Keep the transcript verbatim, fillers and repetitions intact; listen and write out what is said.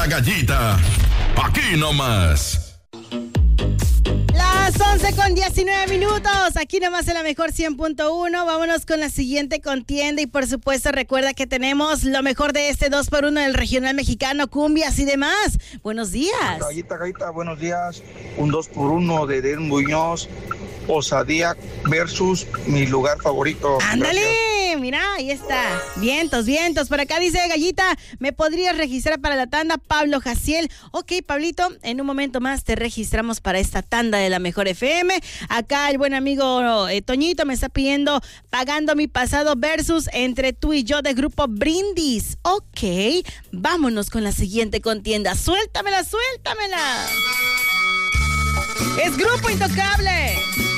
La Gallita, aquí nomás. Las once con diecinueve minutos, aquí nomás en la mejor cien punto uno. Vámonos con la siguiente contienda y por supuesto recuerda que tenemos lo mejor de este dos por uno del regional mexicano, cumbias y demás. Buenos días. Gallita, Gallita, buenos días. Un dos por uno de Den Muñoz, Osadía versus Mi Lugar Favorito. Ándale, Gracias. mira, ahí está. Vientos, vientos. Por acá dice Gallita, ¿me podrías registrar para la tanda? Pablo Jaciel. Ok, Pablito, en un momento más te registramos para esta tanda de la mejor F M. Acá el buen amigo eh, Toñito me está pidiendo Pagando mi pasado versus Entre tú y yo de grupo Brindis. Ok, vámonos con la siguiente contienda. Suéltamela, suéltamela. Es Grupo Intocable.